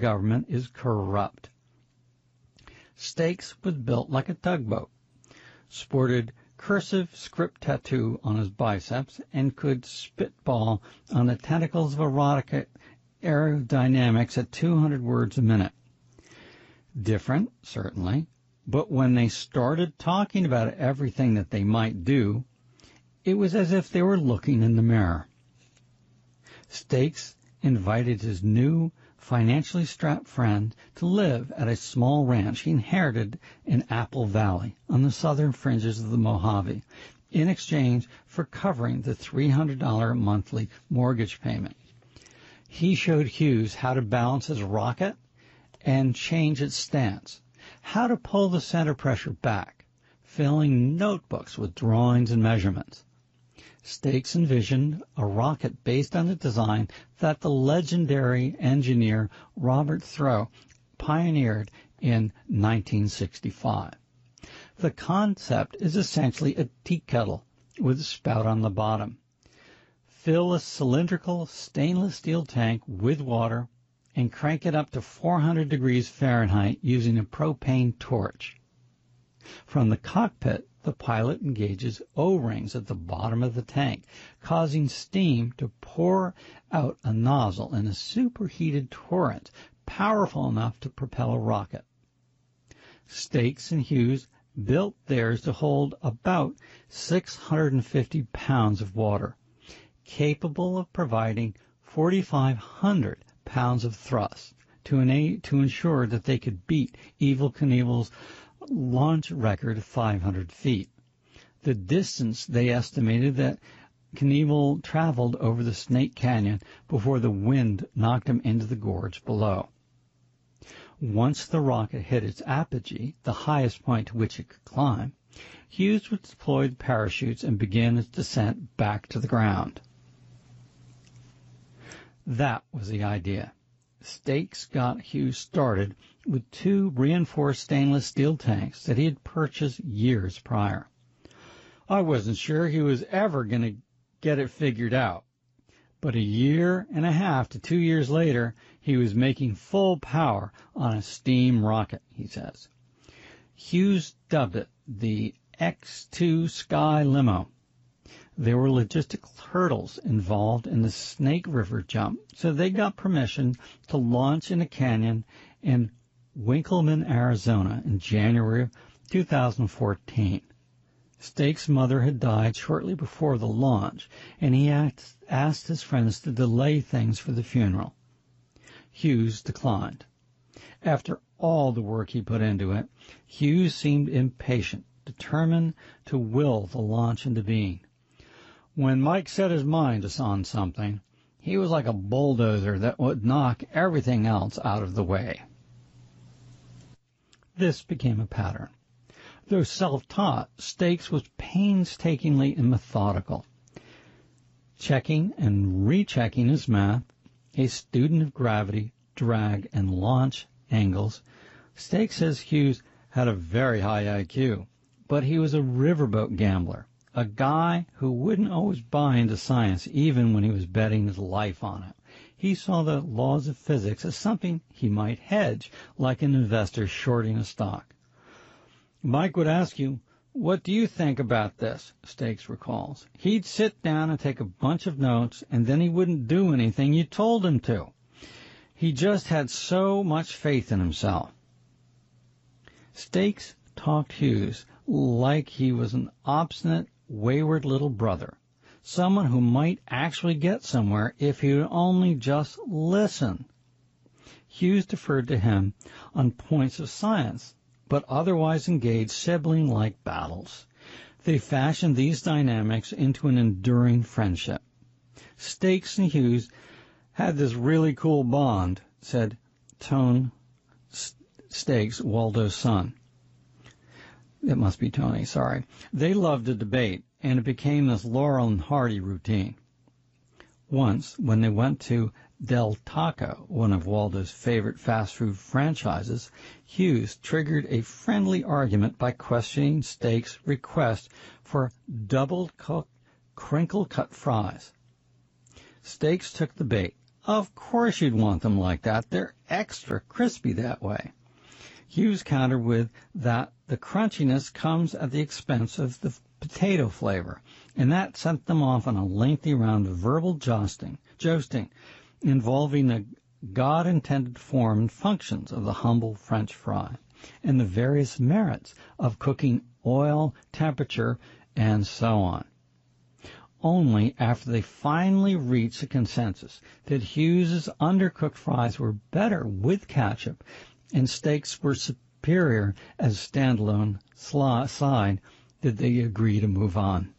government is corrupt. Stakes was built like a tugboat, sported cursive script tattoo on his biceps, and could spitball on the tentacles of erotica aerodynamics at 200 words a minute. Different, certainly, but when they started talking about everything that they might do, it was as if they were looking in the mirror. Stakes invited his new, financially strapped friend to live at a small ranch he inherited in Apple Valley on the southern fringes of the Mojave in exchange for covering the $300 monthly mortgage payment. He showed Hughes how to balance his rocket and change its stance, how to pull the center pressure back, filling notebooks with drawings and measurements. Stakes envisioned a rocket based on the design that the legendary engineer Robert Throw pioneered in 1965. The concept is essentially a tea kettle with a spout on the bottom. Fill a cylindrical stainless steel tank with water and crank it up to 400 degrees Fahrenheit using a propane torch. From the cockpit, the pilot engages O-rings at the bottom of the tank, causing steam to pour out a nozzle in a superheated torrent, powerful enough to propel a rocket. Stakes and Hughes built theirs to hold about 650 pounds of water, capable of providing 4,500 pounds of thrust to ensure that they could beat Evel Knievel's launch record of 500 feet. The distance they estimated that Knievel traveled over the Snake Canyon before the wind knocked him into the gorge below. Once the rocket hit its apogee, the highest point to which it could climb, Hughes would deploy the parachutes and begin its descent back to the ground. That was the idea. Stakes got Hughes started with 2 reinforced stainless steel tanks that he had purchased years prior. I wasn't sure he was ever going to get it figured out, but 1.5 years to 2 years later, he was making full power on a steam rocket, he says. Hughes dubbed it the X-2 Sky Limo. There were logistical hurdles involved in the Snake River jump, so they got permission to launch in a canyon in Winkleman, Arizona in January 2014. Stakes' mother had died shortly before the launch, and he asked his friends to delay things for the funeral. Hughes declined. After all the work he put into it, Hughes seemed impatient, determined to will the launch into being. When Mike set his mind on something, he was like a bulldozer that would knock everything else out of the way. This became a pattern. Though self-taught, Stakes was painstakingly and methodical. Checking and rechecking his math, a student of gravity, drag, and launch angles, Stakes says Hughes had a very high IQ, but he was a riverboat gambler, a guy who wouldn't always buy into science even when he was betting his life on it. He saw the laws of physics as something he might hedge, like an investor shorting a stock. Mike would ask you, "What do you think about this?" Stakes recalls. He'd sit down and take a bunch of notes, and then he wouldn't do anything you told him to. He just had so much faith in himself. Stakes talked Hughes like he was an obstinate, wayward little brother, someone who might actually get somewhere if he would only just listen. Hughes deferred to him on points of science, but otherwise engaged sibling-like battles. They fashioned these dynamics into an enduring friendship. Stakes and Hughes had this really cool bond, said Tone Stakes, Waldo's son. It must be Tony, sorry. They loved to debate, and it became this Laurel and Hardy routine. Once, when they went to Del Taco, one of Waldo's favorite fast food franchises, Hughes triggered a friendly argument by questioning Stakes' request for double-cooked, crinkle-cut fries. Stakes took the bait, Of course you'd want them like that. They're extra crispy that way. Hughes countered with that the crunchiness comes at the expense of the potato flavor, and that sent them off on a lengthy round of verbal jousting involving the God-intended form and functions of the humble French fry, and the various merits of cooking, oil, temperature, and so on. Only after they finally reached a consensus that Hughes's undercooked fries were better with ketchup and steaks were superior as a standalone side did they agree to move on.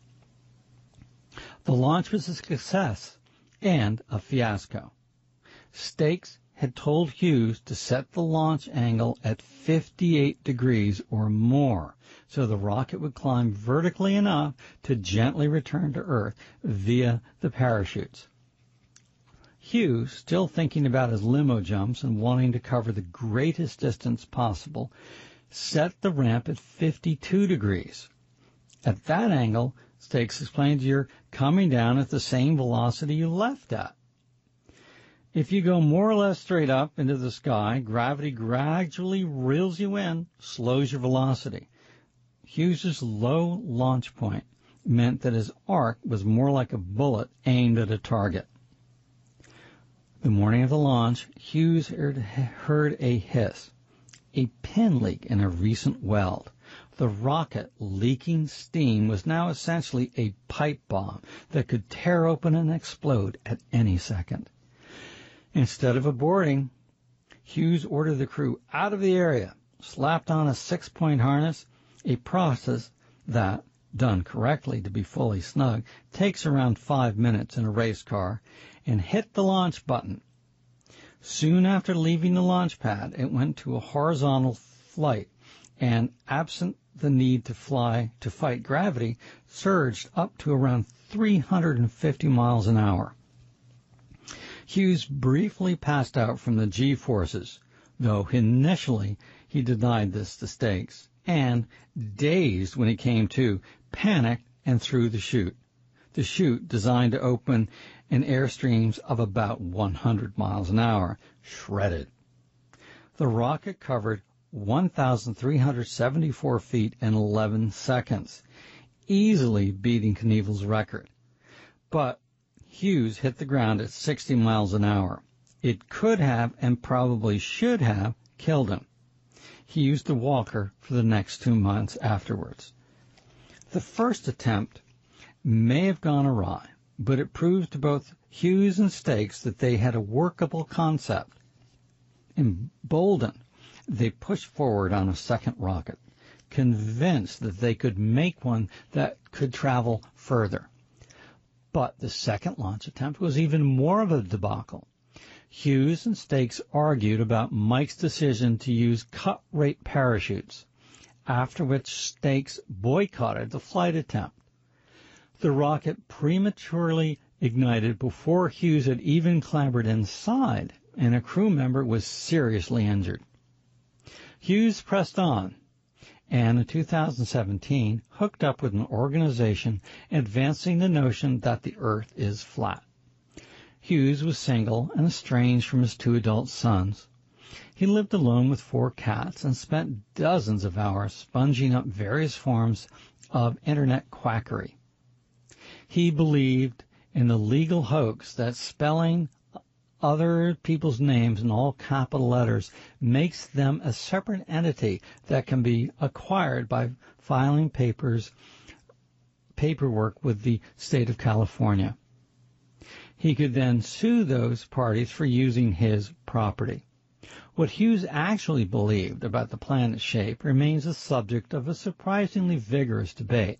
The launch was a success and a fiasco. Steaks had told Hughes to set the launch angle at 58 degrees or more, so the rocket would climb vertically enough to gently return to Earth via the parachutes. Hughes, still thinking about his limo jumps and wanting to cover the greatest distance possible, set the ramp at 52 degrees. At that angle, Steaks explained, you're coming down at the same velocity you left at. If you go more or less straight up into the sky, gravity gradually reels you in, slows your velocity. Hughes's low launch point meant that his arc was more like a bullet aimed at a target. The morning of the launch, Hughes heard a hiss, a pin leak in a recent weld. The rocket, leaking steam, was now essentially a pipe bomb that could tear open and explode at any second. Instead of aborting, Hughes ordered the crew out of the area, slapped on a 6-point harness, a process that, done correctly to be fully snug, takes around 5 minutes in a race car, and hit the launch button. Soon after leaving the launch pad, it went to a horizontal flight, and, absent the need to fight gravity, surged up to around 350 miles an hour. Hughes briefly passed out from the G-forces, though initially he denied this to Steaks, and, dazed when he came to, panicked and threw the chute. The chute, designed to open in airstreams of about 100 miles an hour, shredded. The rocket covered 1,374 feet in 11 seconds, easily beating Knievel's record. But Hughes hit the ground at 60 miles an hour. It could have, and probably should have, killed him. He used a walker for the next 2 months afterwards. The first attempt may have gone awry, but it proved to both Hughes and Steaks that they had a workable concept. Emboldened, they pushed forward on a second rocket, convinced that they could make one that could travel further. But the second launch attempt was even more of a debacle. Hughes and Steaks argued about Mike's decision to use cut-rate parachutes, after which Steaks boycotted the flight attempt. The rocket prematurely ignited before Hughes had even clambered inside, and a crew member was seriously injured. Hughes pressed on, and in 2017 hooked up with an organization advancing the notion that the Earth is flat. Hughes was single and estranged from his 2 adult sons. He lived alone with 4 cats and spent dozens of hours sponging up various forms of internet quackery. He believed in the legal hoax that spelling other people's names in all capital letters makes them a separate entity that can be acquired by filing paperwork with the state of California. He could then sue those parties for using his property. What Hughes actually believed about the planet's shape remains the subject of a surprisingly vigorous debate.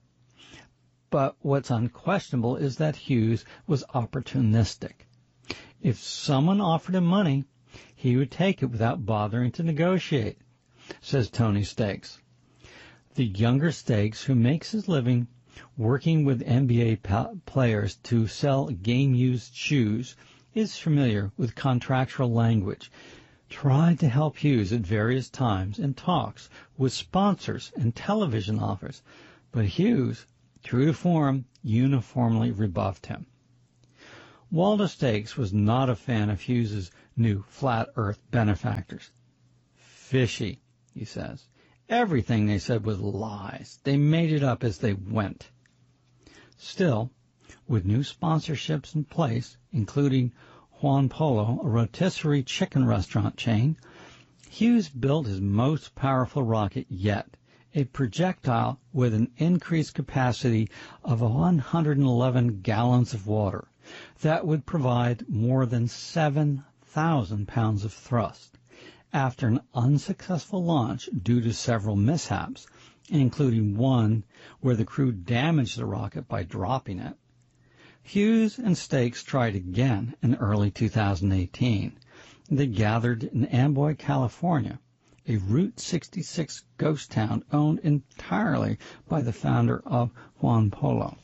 But what's unquestionable is that Hughes was opportunistic. If someone offered him money, he would take it without bothering to negotiate, says Tony Steaks. The younger Steaks, who makes his living working with NBA players to sell game-used shoes, is familiar with contractual language, tried to help Hughes at various times in talks with sponsors and television offers, but Hughes, true to form, uniformly rebuffed him. Waldo Stakes was not a fan of Hughes's new flat earth benefactors. Fishy, he says. Everything they said was lies. They made it up as they went. Still, with new sponsorships in place, including Juan Polo, a rotisserie chicken restaurant chain, Hughes built his most powerful rocket yet, a projectile with an increased capacity of 111 gallons of water that would provide more than 7,000 pounds of thrust. After an unsuccessful launch due to several mishaps, including one where the crew damaged the rocket by dropping it, Hughes and Stakes tried again in early 2018. They gathered in Amboy, California, a Route 66 ghost town owned entirely by the founder of Juan Polo.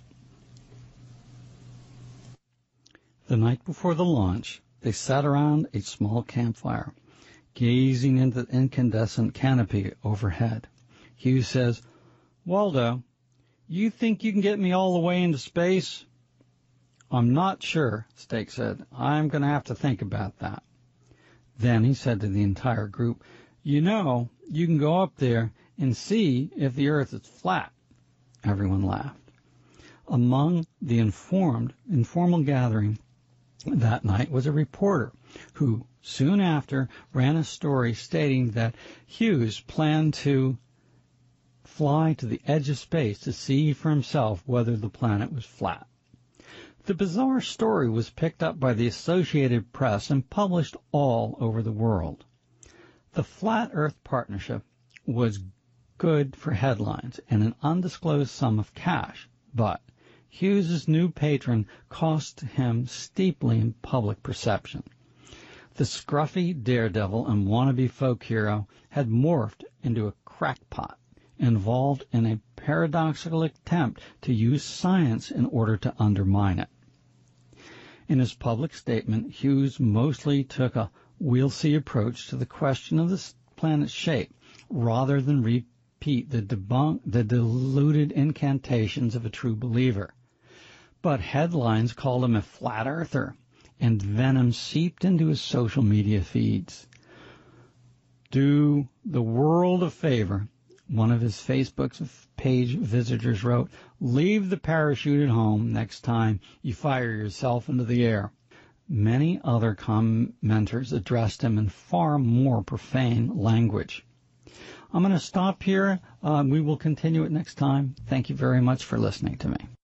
The night before the launch, they sat around a small campfire, gazing into the incandescent canopy overhead. Hughes says, "Waldo, you think you can get me all the way into space?" "I'm not sure," Stakes said. "I'm going to have to think about that." Then he said to the entire group, "You know, you can go up there and see if the Earth is flat." Everyone laughed. Among the informal gathering that night was a reporter who soon after ran a story stating that Hughes planned to fly to the edge of space to see for himself whether the planet was flat. The bizarre story was picked up by the Associated Press and published all over the world. The Flat Earth Partnership was good for headlines and an undisclosed sum of cash, but Hughes's new patron cost him steeply in public perception. The scruffy daredevil and wannabe folk hero had morphed into a crackpot involved in a paradoxical attempt to use science in order to undermine it. In his public statement, Hughes mostly took a we'll-see approach to the question of the planet's shape, rather than repeat the deluded incantations of a true believer. But headlines called him a flat earther, and venom seeped into his social media feeds. "Do the world a favor," one of his Facebook page visitors wrote. "Leave the parachute at home next time you fire yourself into the air." Many other commenters addressed him in far more profane language. I'm going to stop here. We will continue it next time. Thank you very much for listening to me.